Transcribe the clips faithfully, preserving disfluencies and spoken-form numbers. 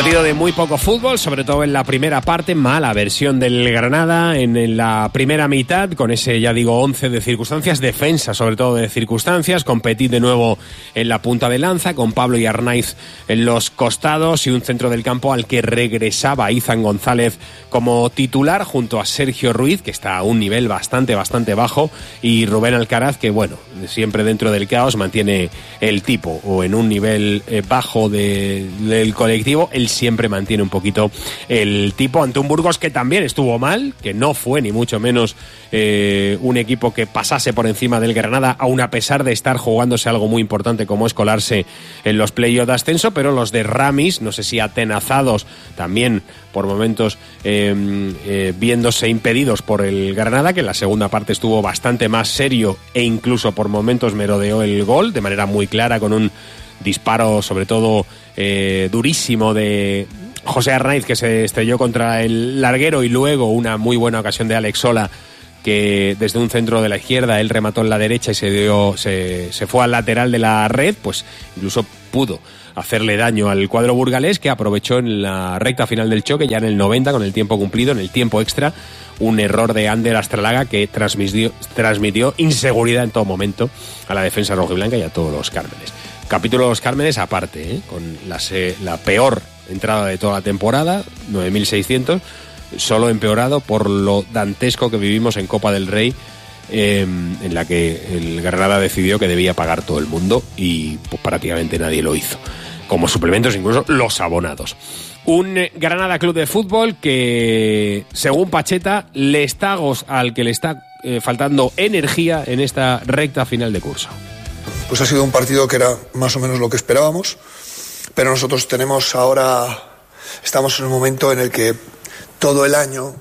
Partido de muy poco fútbol, sobre todo en la primera parte, mala versión del Granada en, en la primera mitad, con ese, ya digo, once de circunstancias, defensa sobre todo de circunstancias, con Petit de nuevo en la punta de lanza, con Pablo y Arnaiz en los costados y un centro del campo al que regresaba Izan González como titular junto a Sergio Ruiz, que está a un nivel bastante, bastante bajo, y Rubén Alcaraz, que bueno, siempre dentro del caos mantiene el tipo, o en un nivel eh, bajo de, del colectivo, él siempre mantiene un poquito el tipo ante un Burgos que también estuvo mal, que no fue ni mucho menos eh, un equipo que pasase por encima del Granada, aun a pesar de estar jugándose algo muy importante como es colarse en los playoffs de ascenso, pero los de Ramis, no sé si atenazados también por momentos eh, eh, viéndose impedidos por el Granada, que en la segunda parte estuvo bastante más serio e incluso por momentos merodeó el gol de manera muy clara con un disparo sobre todo eh, durísimo de José Arnaiz, que se estrelló contra el larguero, y luego una muy buena ocasión de Alex Sola, que desde un centro de la izquierda él remató en la derecha y se dio se, se fue al lateral de la red, pues incluso pudo hacerle daño al cuadro burgalés, que aprovechó en la recta final del choque, ya en el noventa, con el tiempo cumplido, en el tiempo extra, un error de Ander Astralaga que transmitió, transmitió inseguridad en todo momento a la defensa rojiblanca y a todos los Cármenes. Capítulo de los Cármenes aparte, ¿eh? Con la, la peor entrada de toda la temporada, nueve mil seiscientos, solo empeorado por lo dantesco que vivimos en Copa del Rey, eh, en la que el Granada decidió que debía pagar todo el mundo y pues, prácticamente nadie lo hizo. Como suplementos incluso los abonados. Un Granada Club de Fútbol que, según Pacheta, le está al que le está eh, faltando energía en esta recta final de curso. Pues ha sido un partido que era más o menos lo que esperábamos, pero nosotros tenemos ahora, estamos en un momento en el que todo el año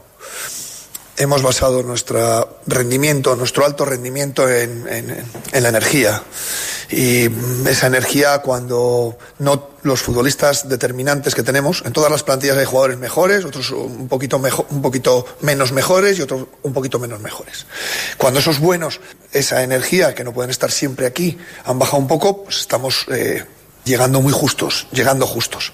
hemos basado nuestro rendimiento, nuestro alto rendimiento en, en, en la energía. Y esa energía, cuando no los futbolistas determinantes que tenemos, en todas las plantillas hay jugadores mejores, otros un poquito mejor, un poquito menos mejores y otros un poquito menos mejores. Cuando esos buenos, esa energía, que no pueden estar siempre aquí, han bajado un poco, pues estamos eh, llegando muy justos, llegando justos.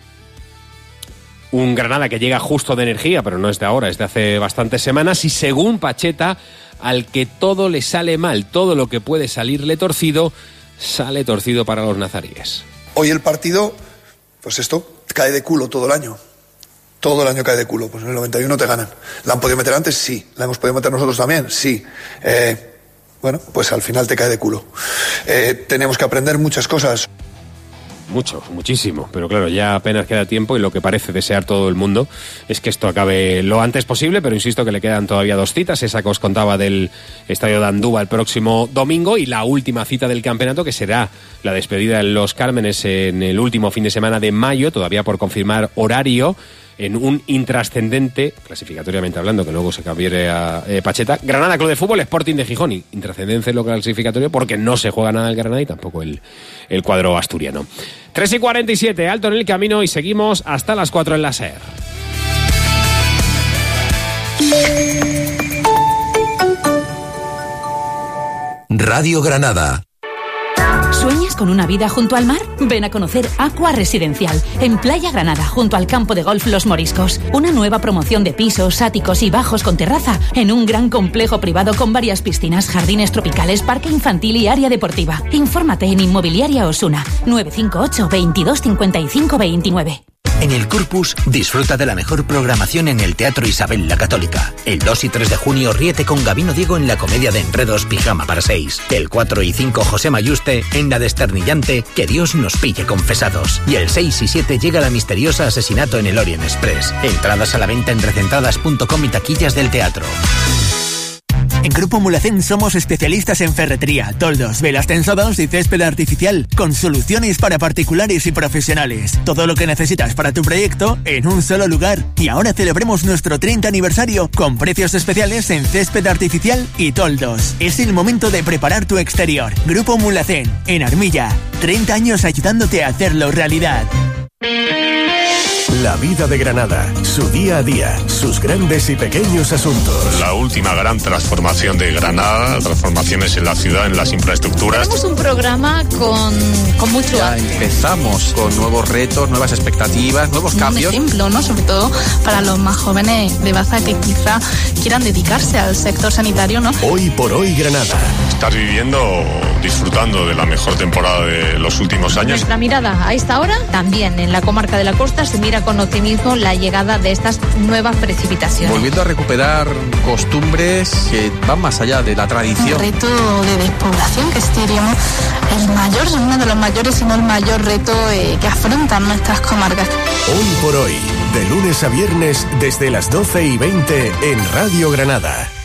Un Granada que llega justo de energía, pero no es de ahora, es de hace bastantes semanas, y según Pacheta, al que todo le sale mal, todo lo que puede salirle torcido, sale torcido para los nazaríes. Hoy el partido, pues esto, cae de culo todo el año. Todo el año cae de culo. Pues en el noventa y uno te ganan. ¿La han podido meter antes? Sí. ¿La hemos podido meter nosotros también? Sí. Eh, bueno, pues al final te cae de culo. Eh, tenemos que aprender muchas cosas. Mucho, muchísimo, pero claro, ya apenas queda tiempo y lo que parece desear todo el mundo es que esto acabe lo antes posible, pero insisto que le quedan todavía dos citas, esa que os contaba del Estadio de Andúba el próximo domingo y la última cita del campeonato, que será la despedida en Los Cármenes en el último fin de semana de mayo, todavía por confirmar horario, en un intrascendente, clasificatoriamente hablando, que luego se cambiare a eh, Pacheta, Granada Club de Fútbol, Sporting de Gijón, y intrascendencia en lo clasificatorio porque no se juega nada el Granada y tampoco el, el cuadro asturiano. tres y cuarenta y siete, alto en el camino y seguimos hasta las cuatro en la SER. Radio Granada. ¿Sueñas con una vida junto al mar? Ven a conocer Aqua Residencial, en Playa Granada, junto al campo de golf Los Moriscos. Una nueva promoción de pisos, áticos y bajos con terraza, en un gran complejo privado con varias piscinas, jardines tropicales, parque infantil y área deportiva. Infórmate en Inmobiliaria Osuna, nueve cinco ocho, veintidós, cincuenta y cinco, veintinueve. En el Corpus, disfruta de la mejor programación en el Teatro Isabel la Católica. El dos y tres de junio, ríete con Gabino Diego en la comedia de enredos Pijama para seis. El cuatro y cinco, José Mayuste en la desternillante Que Dios nos pille confesados. Y el seis y siete llega la misteriosa Asesinato en el Orient Express. Entradas a la venta en recentradas punto com y taquillas del teatro. En Grupo Mulacén somos especialistas en ferretería, toldos, velas tensadas y césped artificial, con soluciones para particulares y profesionales. Todo lo que necesitas para tu proyecto en un solo lugar. Y ahora celebremos nuestro treinta aniversario con precios especiales en césped artificial y toldos. Es el momento de preparar tu exterior. Grupo Mulacén, en Armilla. treinta años ayudándote a hacerlo realidad. La vida de Granada, su día a día, sus grandes y pequeños asuntos. La última gran transformación de Granada, transformaciones en la ciudad, en las infraestructuras. Tenemos un programa con, con mucho... Ya empezamos con nuevos retos, nuevas expectativas, nuevos cambios. Un ejemplo, ¿no? Sobre todo para los más jóvenes de Baza que quizá quieran dedicarse al sector sanitario, ¿no? Hoy por hoy Granada. Estás viviendo, disfrutando de la mejor temporada de los últimos años. Nuestra mirada a esta hora, también en la comarca de la Costa, se mira con optimismo la llegada de estas nuevas precipitaciones. Volviendo a recuperar costumbres que van más allá de la tradición. Un reto de despoblación que seríamos el mayor, uno de los mayores, si no el mayor reto eh, que afrontan nuestras comarcas. Hoy por hoy, de lunes a viernes desde las doce y veinte en Radio Granada.